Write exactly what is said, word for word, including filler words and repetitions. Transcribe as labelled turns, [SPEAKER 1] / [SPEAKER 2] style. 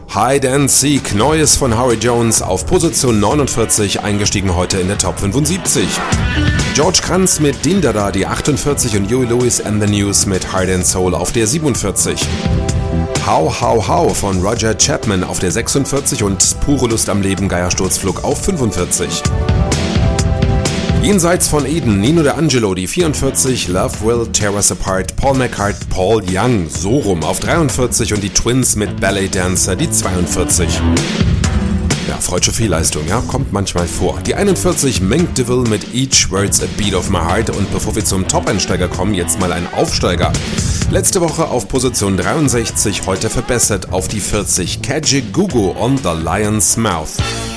[SPEAKER 1] Hide and Seek, Neues von Howie Jones auf Position neunundvierzig, eingestiegen heute in der Top fünfundsiebzig. George Kranz mit Din Dada, die achtundvierzig, und Huey Lewis and the News mit Heart and Soul auf der siebenundvierzig. How How How von Roger Chapman auf der sechsundvierzig und Pure Lust am Leben, Geiersturzflug auf fünfundvierzig. Jenseits von Eden, Nino D'Angelo, die vierundvierzig, Love Will Tear Us Apart, Paul McCartney, Paul Young, so rum auf dreiundvierzig und die Twins mit Ballet Dancer, die zweiundvierzig. Ja, freudsche Fehlleistung, ja, kommt manchmal vor. Die einundvierzig, Menk DeVille mit Each Word's a Beat of My Heart, und bevor wir zum Top-Einsteiger kommen, jetzt mal ein Aufsteiger. Letzte Woche auf Position dreiundsechzig, heute verbessert auf die vierzig, Kaji Gugu on the Lion's Mouth.